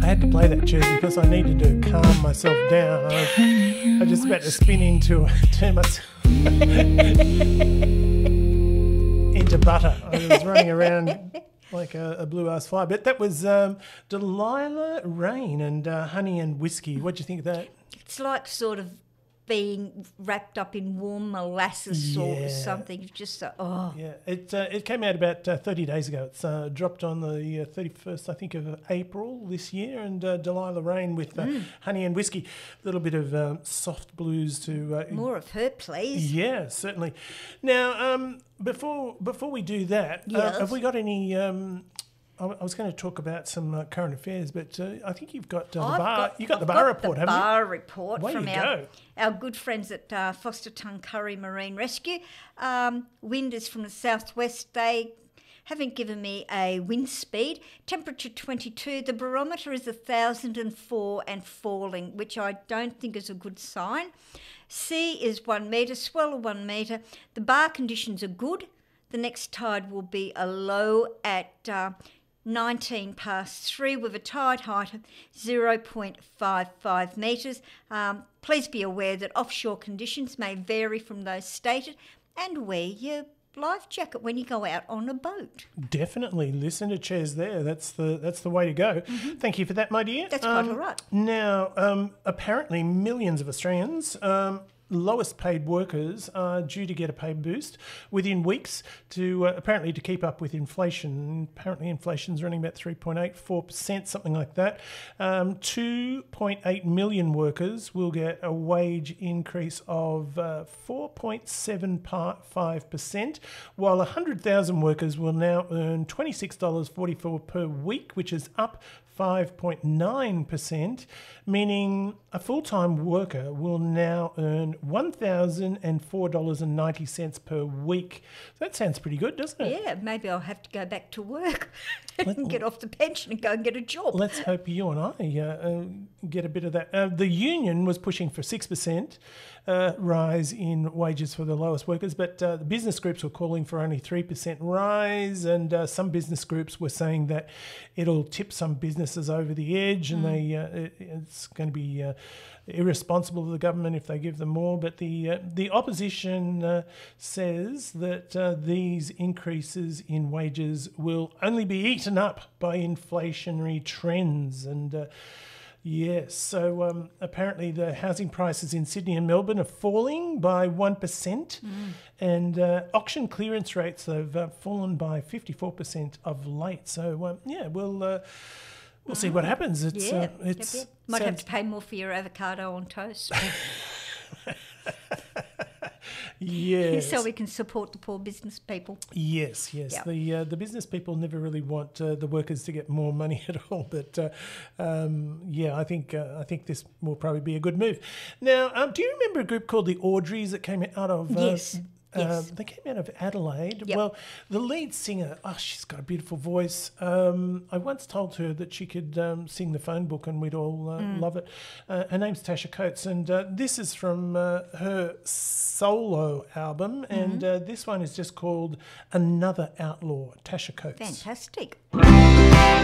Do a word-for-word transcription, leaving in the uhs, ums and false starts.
had to play that tune because I needed to calm myself down. I was, I was just about to spin into turn myself into butter. I was running around like a, a blue-ass fly. But that was um, Delilah Rain and uh, Honey and Whiskey. What do you think of that? It's like sort of being wrapped up in warm molasses or Yeah. something. It's just, uh, oh. Yeah, it uh, it came out about uh, thirty days ago. It's uh, dropped on the uh, thirty-first, I think, of April this year. And uh, Delilah Rain with uh, Mm. Honey and Whiskey. A little bit of um, soft blues to... Uh, More of her, please. Yeah, certainly. Now, um, before before we do that, uh, Yes. have we got any... Um, I I was going to talk about some uh, current affairs, but uh, I think you've got uh, the I've bar. got- you got I've the bar got report, the haven't you? bar report Way from you our, go. our good friends at uh, Foster Tuncurry Marine Rescue. Um, wind is from the southwest. They haven't given me a wind speed. Temperature twenty-two. The barometer is one thousand four and falling, which I don't think is a good sign. Sea is one metre, swell of one metre. The bar conditions are good. The next tide will be a low at... Uh, nineteen past three with a tide height of zero point five five metres. Um, please be aware that offshore conditions may vary from those stated, and wear your life jacket when you go out on a boat. Definitely listen to Ches there. That's the that's the way to go. Thank you for that, my dear. Mm-hmm. That's quite all right. Now, um, apparently, millions of Australians. Um, lowest paid workers are due to get a pay boost within weeks to uh, apparently to keep up with inflation. Apparently inflation's running about three point eight four percent, something like that. Um, two point eight million workers will get a wage increase of uh, four point seven five percent, while one hundred thousand workers will now earn twenty-six dollars forty-four per week, which is up five point nine percent, meaning a full-time worker will now earn one thousand four dollars ninety per week. That sounds pretty good, doesn't it? Yeah, maybe I'll have to go back to work and get off the pension and go and get a job. Let's hope you and I uh, uh, get a bit of that. Uh, the union was pushing for six percent uh, rise in wages for the lowest workers, but uh, the business groups were calling for only three percent rise, and uh, some business groups were saying that it'll tip some businesses over the edge, and they uh, it, it's going to be uh, irresponsible of the government if they give them more. But the uh, the opposition uh, says that uh, these increases in wages will only be eaten up by inflationary trends. And uh, yes, so um, apparently the housing prices in Sydney and Melbourne are falling by one percent, and uh, auction clearance rates have uh, fallen by fifty-four percent of late. So um, yeah, we'll uh, we'll see what happens. It's yeah, uh, yep, it's yep. Might have sounds- to pay more for your avocado on toast. yes. So we can support the poor business people. Yes, yes. Yeah. The uh, the business people never really want uh, the workers to get more money at all. But uh, um, yeah, I think uh, I think this will probably be a good move. Now, um, do you remember a group called the Audreys that came out of? Uh, Yes. Uh, Yes. they came out of Adelaide. Yep. Well, the lead singer, oh, she's got a beautiful voice. Um, I once told her that she could um, sing the phone book and we'd all uh, love it. Uh, her name's Tasha Coates, and uh, this is from uh, her solo album, and uh, this one is just called Another Outlaw, Tasha Coates. Fantastic.